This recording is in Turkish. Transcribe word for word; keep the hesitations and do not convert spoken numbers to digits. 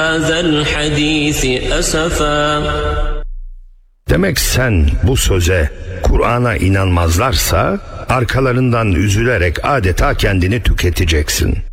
Demek sen bu söze, Kur'an'a inanmazlarsa arkalarından üzülerek adeta kendini tüketeceksin.